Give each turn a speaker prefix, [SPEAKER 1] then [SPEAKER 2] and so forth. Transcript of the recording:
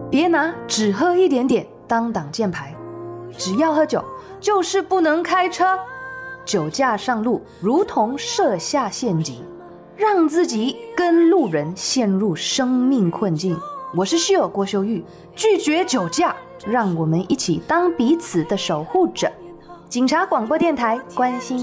[SPEAKER 1] 别拿只喝一点点当挡箭牌，只要喝酒就是不能开车。酒驾上路如同设下陷阱，让自己跟路人陷入生命困境。我是室友郭秀玉，拒绝酒驾，让我们一起当彼此的守护者。警察广播电台，关心